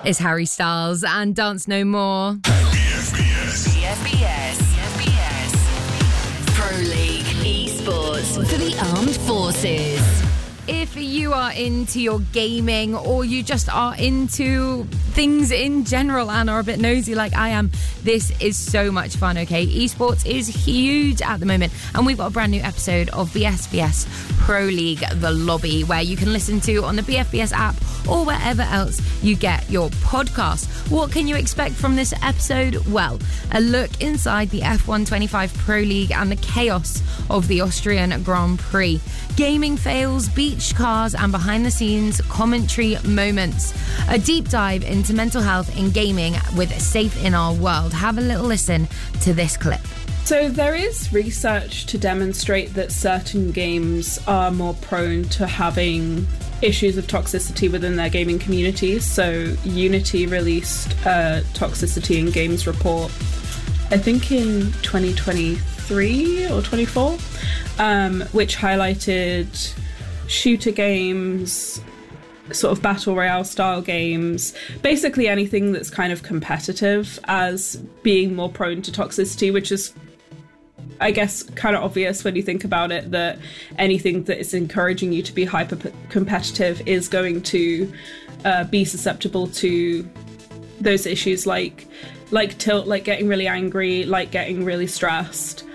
It's Harry Styles and Dance No More. BFBS. Pro League Esports for the Armed Forces. If you are into your gaming or you just are into things in general and are a bit nosy like I am, this is so much fun, okay? Esports is huge at the moment, and we've got a brand new episode of BFBS Pro League The Lobby, where you can listen to on the BFBS app or wherever else you get your podcast. What can you expect from this episode? Well, a look inside the F125 Pro League and the chaos of the Austrian Grand Prix. Gaming fails, beach cars, and behind-the-scenes commentary moments. A deep dive into mental health in gaming with Safe in Our World. Have a little listen to this clip. So there is research to demonstrate that certain games are more prone to having issues of toxicity within their gaming communities. So Unity released a toxicity in games report, I think in 2023 or 24, which highlighted shooter games, sort of battle royale style games, basically anything that's kind of competitive as being more prone to toxicity, which is, I guess, kind of obvious when you think about it, that anything that is encouraging you to be hyper competitive is going to be susceptible to those issues like tilt, like getting really angry, like getting really stressed.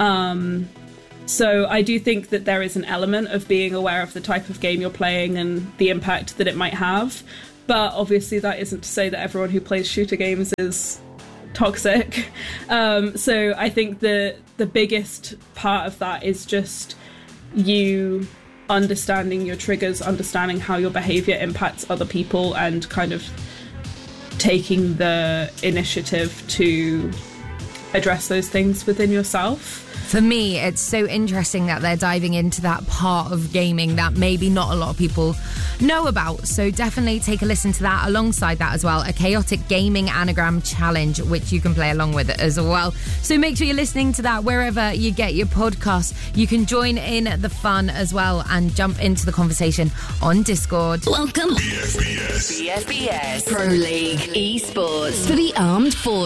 So I do think that there is an element of being aware of the type of game you're playing and the impact that it might have. But obviously that isn't to say that everyone who plays shooter games is toxic. So I think the biggest part of that is just you understanding your triggers, understanding how your behavior impacts other people, and kind of taking the initiative to address those things within yourself. For me, it's so interesting that they're diving into that part of gaming that maybe not a lot of people know about. So definitely take a listen to that. Alongside that as well, a chaotic gaming anagram challenge, which you can play along with as well. So make sure you're listening to that wherever you get your podcasts. You can join in the fun as well and jump into the conversation on Discord. Welcome. BFBS Pro League Esports for the Armed Forces.